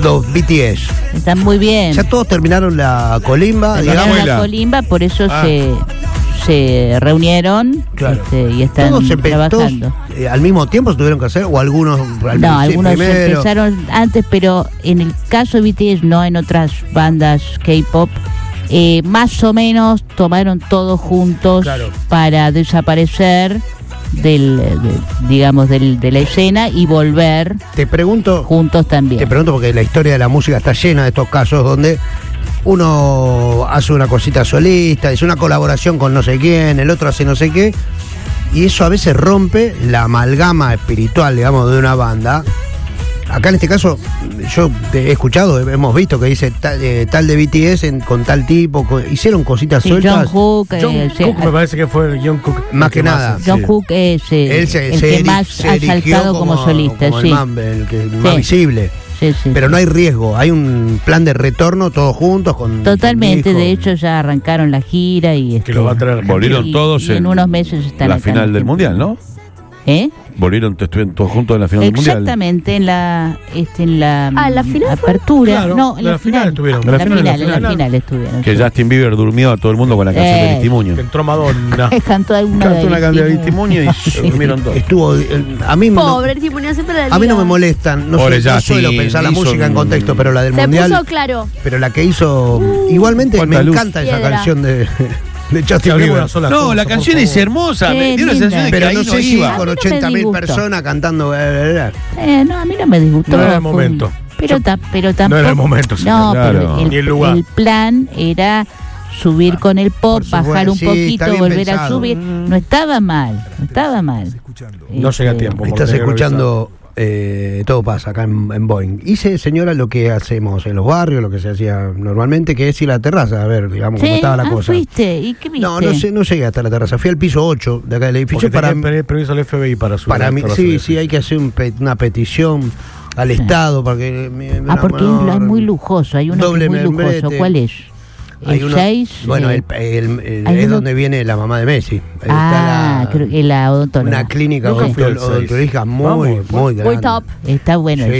Los BTS. Están muy bien. Ya todos terminaron la colimba, Terminaron digamos. la colimba, por eso se reunieron, Claro. y están Todos trabajando. al mismo tiempo se tuvieron que hacer, o algunos No, algunos primero. empezaron antes, pero en el caso de BTS, no en otras bandas K-pop, más o menos tomaron todos juntos Claro. para desaparecer de la escena y volver Te pregunto juntos también. porque la historia de la música está llena de estos casos donde uno hace una cosita solista, es una colaboración con no sé quién, el otro hace no sé qué, y eso a veces rompe la amalgama espiritual, digamos, de una banda. Acá en este caso, yo he escuchado, hemos visto que dice tal de BTS con tal tipo, hicieron cositas Sí, sueltas. John Cook me parece que fue John Cook. Más que nada. John Cook es Él el que más ha saltado como solista, como sí. el que más visible. Sí, sí, Pero sí. no hay riesgo, hay un plan de retorno todos juntos con Totalmente, con de hecho ya arrancaron la gira y Que lo va a traer. Volvieron todos y en unos meses están la acá final en del Mundial, ¿no? ¿Eh? Estuvieron todos juntos en la final del Mundial. Exactamente, en la ¿la final fue? apertura, Claro, no, en la final estuvieron. En la final estuvieron. Que sí. Justin Bieber durmió a todo el mundo con la canción de Testimonio. Que entró Madonna. Cantó alguna Cantó una canción de Testimonio y durmieron todos. estuvo a mí Pobre, tipo, no siempre la a mí no liga. me molestan, no, Pobre no Justin, suelo pensar la hizo música en un- contexto, pero la del Se mundial, puso claro. pero la que hizo igualmente me cuánta luz. encanta esa Piedra. canción de Que Justin hablemos Bieber. una sola No, cosa, la por canción es favor. hermosa. Qué Me dio la linda. sensación de que Pero ahí no sé si iba. con A mí no me 80.000 disgustó. personas cantando. No, a mí no me disgustó. No era el fue momento. Pero tampoco. No era el momento, señor. No, Claro. pero Ni el lugar. el plan era subir con el pop, por supuesto, bajar un sí, poquito, está bien volver a pensado. subir. No estaba mal, no estaba mal. No llega a tiempo. Estás porque escuchando Todo Pasa acá en Boeing. Hice, señora, lo que hacemos en los barrios, lo que se hacía normalmente, que es ir a la terraza, a ver, digamos, cómo estaba la cosa. Fuiste, ¿y qué viste? No llegué hasta la terraza. Fui al piso 8 de acá del edificio. Porque tenía que pedir permiso al FBI para subir. Para mí, a la sí, terraza. sí, hay que hacer una petición al Estado para que... Porque es muy lujoso, hay uno que es muy lujoso. membrete. ¿Cuál es? Hay El uno- 6. Bueno, hay es uno- donde viene la mamá de Messi. Ahí creo que la odontóloga. una clínica Nunca fui al 6. odontológica muy Vamos, grande. Muy top. Está bueno. Sí.